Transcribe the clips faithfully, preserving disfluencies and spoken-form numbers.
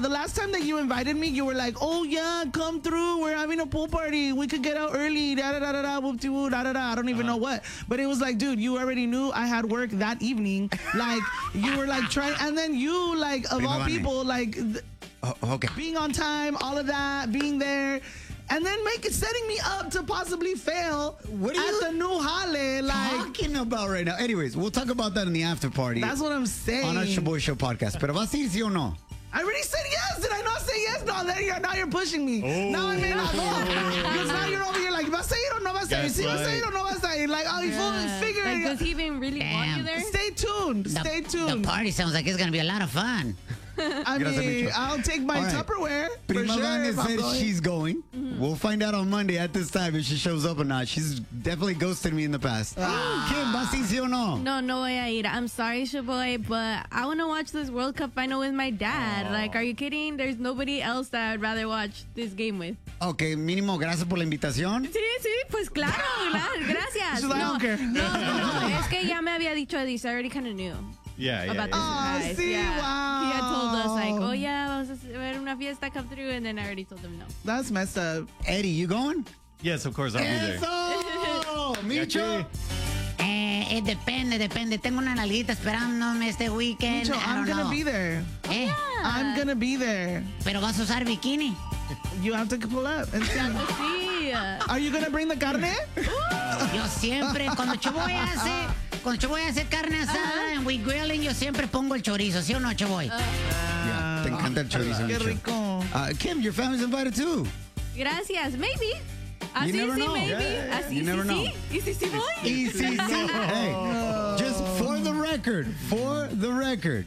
the last time that you invited me, you were like, oh, yeah, come through. We're having a pool party. We could get out early. Da da da da da. Whoop de woo. Da da da. I don't even uh-huh. know what. But it was like, dude, you already knew I had work that evening. Like, you were like trying. And then you, like, of all people, like, th- oh, okay. being on time, all of that, being there. And then make it setting me up to possibly fail what are at you the new Hale. Like, talking about right now? Anyways, we'll talk about that in the after party. That's what I'm saying. On our Shaboy Show podcast. Pero vas a ir sí o no? I already said yes. Did I not say yes? No, then you're, now you're pushing me. Oh. Now I may not go. Because now you're over here like, ¿vas a ir o no vas a ir? Sí, vas a ir o no vas a ir? Like, oh, you yeah. figure like, it out. Does he even really Damn. want you there? Stay tuned. The, Stay tuned. The party sounds like it's going to be a lot of fun. I mean, I'll take my right. Tupperware. Prima sure, Vanga said going. she's going. Mm-hmm. We'll find out on Monday at this time if she shows up or not. She's definitely ghosted me in the past. Ah. Kim, ¿vas a ir sí o no? No, no voy a ir. I'm sorry, Shaboy, but I want to watch this World Cup final with my dad. Oh. Like, are you kidding? There's nobody else that I'd rather watch this game with. Okay, mínimo, gracias por la invitación. Sí, sí, pues claro, gracias. No, no, no, no, es que ya me había dicho Edis. I already kind of knew. Yeah, yeah. About yeah. this Oh, see, yeah. wow. He had told us, like, oh, yeah, vamos a ver una fiesta come through, and then I already told him no. That's messed up. Eddie, you going? Yes, of course, I'll be there. Eso! Micho? Eh, eh, depende, depende. Tengo una nalguita esperándome este weekend. Micho, I'm going to be there. Eh? Yeah. I'm going to be there. Pero vas a usar bikini. You have to pull up and see. Sí. Are you going to bring the carne? Yo siempre, cuando Chaboy hace... Cuando Chaboy hace carne asada and we grilling, yo siempre pongo el chorizo, ¿sí o no, Chaboy? Uh, yeah, te encanta el chorizo. Qué rico. Uh, Kim, your family's invited too. Gracias, maybe. Así you never sí, know. maybe. Yeah, yeah. Así you never sí, know. sí. Y si sí voy. Y si sí. Hey, just for the record, for the record,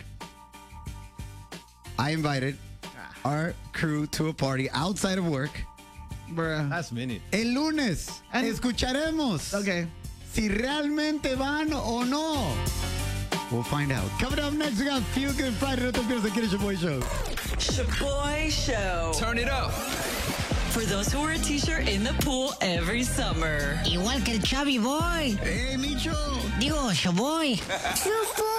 I invited our crew to a party outside of work. Bruh. Last minute. El lunes, And escucharemos. Okay. Si realmente van o no. We'll find out. Coming up next, we got Feel Good Friday. No te pierdas aquí en el Shaboy Show. Shaboy Show. Turn it up. For those who wear a t-shirt in the pool every summer. Igual que el Chubby Boy. Hey, Micho. Digo, Shaboy.